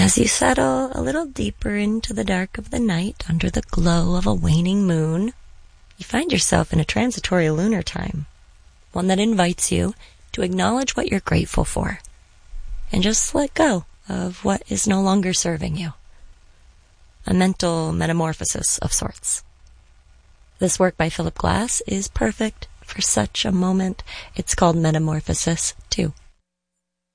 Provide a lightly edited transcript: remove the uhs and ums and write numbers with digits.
As you settle a little deeper into the dark of the night under the glow of a waning moon, you find yourself in a transitory lunar time, one that invites you to acknowledge what you're grateful for and just let go of what is no longer serving you. A mental metamorphosis of sorts. This work by Philip Glass is perfect for such a moment. It's called Metamorphosis